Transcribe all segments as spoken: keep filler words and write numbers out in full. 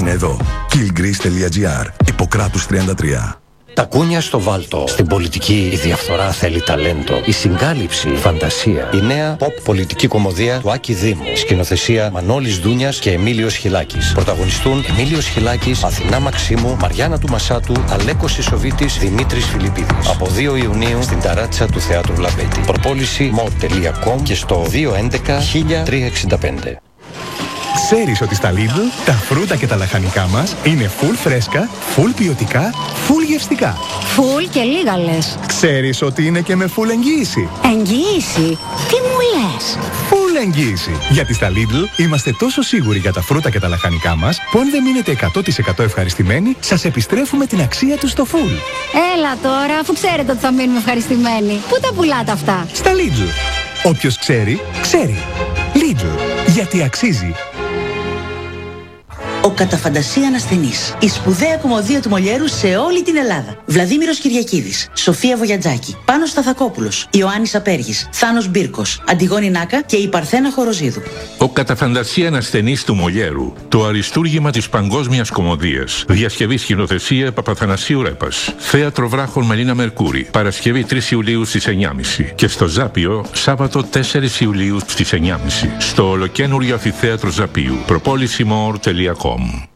είναι εδώ. Kilgrease τελεία gr. Ιπποκράτους τριάντα τρία. Τα κούνια στο βάλτο. Στην πολιτική η διαφθορά θέλει ταλέντο. Η συγκάλυψη, η φαντασία. Η νέα pop πολιτική κομμωδία του Άκη Δήμου. Σκηνοθεσία Μανώλης Δούνιας και Εμίλιος Χιλάκης. Πρωταγωνιστούν Εμίλιος Χιλάκης, Αθηνά Μαξίμου, Μαριάννα του Μασάτου, Αλέκος Ισοβίτης, Δημήτρης Φιλιππίδης. Από δύο Ιουνίου στην ταράτσα του Θεάτρου Λαμπέτη. Προπόληση μο τελεία κομ και στο δύο έντεκα χίλια τριακόσια εξήντα πέντε. Ξέρεις ότι στα Lidl τα φρούτα και τα λαχανικά μας είναι full φρέσκα, full ποιοτικά, full γευστικά. Full και λίγα λες. Ξέρεις ότι είναι και με full εγγύηση. Εγγύηση? Τι μου λες? Full εγγύηση. Γιατί στα Lidl είμαστε τόσο σίγουροι για τα φρούτα και τα λαχανικά μας που αν δεν μείνετε εκατό τοις εκατό ευχαριστημένοι, σας επιστρέφουμε την αξία τους στο full. Έλα τώρα, αφού ξέρετε ότι θα μείνουμε ευχαριστημένοι. Πού τα πουλάτε αυτά? Στα Lidl. Όποιος ξέρει, ξέρει. Lidl. Γιατί αξίζει. Ο κατά φαντασία ασθενής. Η σπουδαία κομμωδία του Μολιέρου σε όλη την Ελλάδα. Βλαδίμηρος Κυριακίδης, Σοφία Βογιατζάκη, Πάνος Σταθακόπουλος, Ιωάννης Απέργης, Θάνος Μπίρκος, Αντιγόνη Νάκα και η Παρθένα Χοροζίδου. Ο κατά φαντασία ασθενής του Μολιέρου. Το αριστούργημα της παγκόσμιας κομμωδίας. Διασκευή σκηνοθεσία Παπαθανασίου Ρέπας. Θέατρο Βράχων Μελίνα Μερκούρη. Παρασκευή τρεις Ιουλίου στις εννιά και μισή. Και στο Ζάπιο Σάββατο τέσσερις Ιουλίου στις εννιά και μισή. Στο ολοκένουργιο Αμφιθέατρο Ζαπίου. Προπόληση μορ τελεία κομ.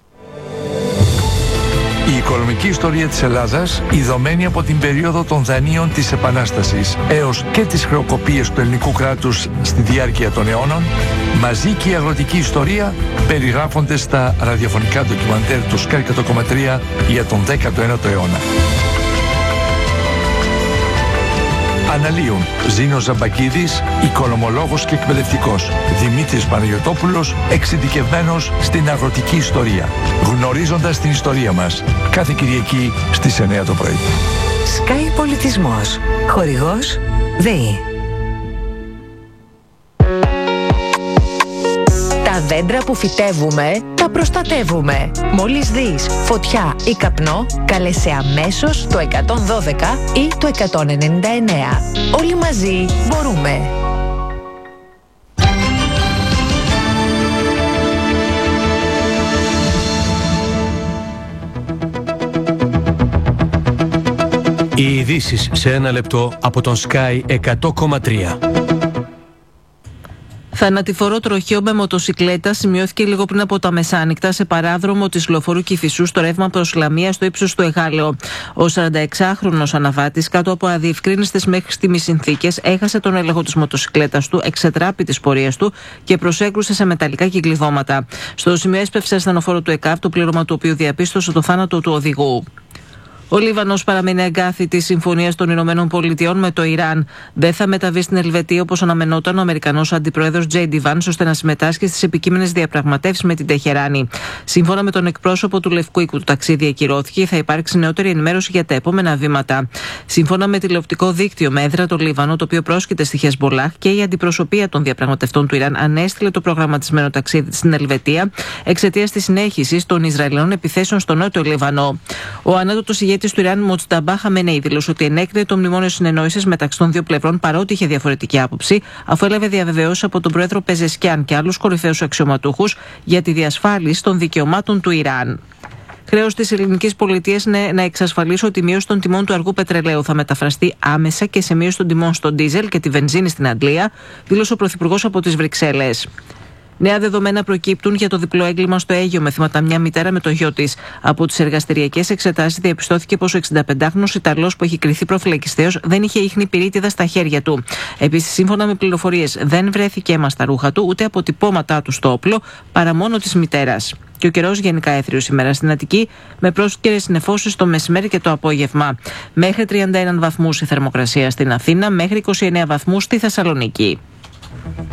Η οικονομική ιστορία της Ελλάδας, ειδωμένη από την περίοδο των δανείων της Επανάστασης έως και τις χρεοκοπίες του ελληνικού κράτους στη διάρκεια των αιώνων, μαζί και η αγροτική ιστορία περιγράφονται στα ραδιοφωνικά ντοκιμαντέρ του Sky εκατό κόμμα τρία για τον δέκατο ένατο αιώνα. Αναλύουν Ζήνος Ζαμπακίδης, οικονομολόγος και εκπαιδευτικός. Δημήτρης Παναγιωτόπουλος, εξειδικευμένος στην αγροτική ιστορία. Γνωρίζοντας την ιστορία μας. Κάθε Κυριακή στις εννιά το πρωί. Sky Πολιτισμός. Χορηγός ΔΕΗ. Τα δέντρα που φυτεύουμε, τα προστατεύουμε. Μόλις δεις φωτιά ή καπνό, κάλεσε αμέσως το εκατόν δώδεκα ή το εκατόν ενενήντα εννέα. Όλοι μαζί μπορούμε. Οι ειδήσεις σε ένα λεπτό από τον Sky εκατό κόμμα τρία. Θανατηφορό τροχαίο με μοτοσικλέτα σημειώθηκε λίγο πριν από τα μεσάνυχτα σε παράδρομο της Λοφορού Κηφισού στο ρεύμα προς Λαμία στο ύψος του Εγάλεο. Ο σαρανταεξάχρονος αναβάτης, κάτω από αδιευκρίνιστες μέχρι στιγμής συνθήκες, έχασε τον έλεγχο της μοτοσικλέτας του, εξετράπη της πορείας του και προσέκρουσε σε μεταλλικά κυκλειδώματα. Στο σημείο έσπευσε ασθενοφόρο του ΕΚΑΒ, το πλήρωμα του οποίου διαπίστωσε το θάνατο του οδηγού. Ο Λίβανος παραμένει εγκάθη της συμφωνίας των Ηνωμένων Πολιτειών με το Ιράν. Δεν θα μεταβεί στην Ελβετία όπως αναμενόταν ο Αμερικανός Αντιπρόεδρος Τζέι Ντι Βάνς ώστε να συμμετάσχει στις επικείμενες διαπραγματεύσεις με την Τεχεράνη. Σύμφωνα με τον εκπρόσωπο του Λευκού Οίκου, το ταξίδι ακυρώθηκε και θα υπάρξει νεότερη ενημέρωση για τα επόμενα βήματα. Σύμφωνα με τηλεοπτικό δίκτυο με έδρα το Λίβανο, το οποίο πρόσκειται στη Χεσμολάχ, και η αντιπροσωπεία των διαπραγματευτών του Ιράν ανέστειλε το προγραμματισμένο ταξίδι στην Ελβετία εξαιτίας της συνέχισης των Ισραηλινών επιθέσεων στο νότιο Λίβανο. Ο ανώτατος ηγέτης του Ιράν, Μοτζταμπά Χαμενέι, δήλωσε ότι ενέκρινε το μνημόνιο συνεννόησης μεταξύ των δύο πλευρών παρότι είχε διαφορετική άποψη, αφού έλαβε διαβεβαιώσεις από τον πρόεδρο Πεζεσκιάν και άλλους κορυφαίους αξιωματούχους για τη διασφάλιση των δικαιωμάτων του Ιράν. Χρέος της ελληνικής πολιτείας είναι να εξασφαλίσει ότι η μείωση των τιμών του αργού πετρελαίου θα μεταφραστεί άμεσα και σε μείωση των τιμών στο ντίζελ και τη βενζίνη στην Αγγλία, δήλωσε ο Πρωθυπουργός από τις Βρυξέλλες. Νέα δεδομένα προκύπτουν για το διπλό έγκλημα στο Αίγυο με θύματα μια μητέρα με το γιο της. Από τις εργαστηριακές εξετάσεις διαπιστώθηκε πως ο εξηνταπεντάχρονος Ιταλός που έχει κριθεί προφυλακιστέως δεν είχε ίχνη πυρίτιδα στα χέρια του. Επίσης, σύμφωνα με πληροφορίες, δεν βρέθηκε αίμα στα ρούχα του ούτε αποτυπώματά του στο όπλο παρά μόνο της μητέρας. Και ο καιρός γενικά έθριος σήμερα στην Αττική με πρόσκαιρες νεφώσεις το μεσημέρι και το απόγευμα. Μέχρι τριάντα ένα βαθμούς η θερμοκρασία στην Αθήνα, μέχρι είκοσι εννέα βαθμούς στη Θεσσαλονίκη.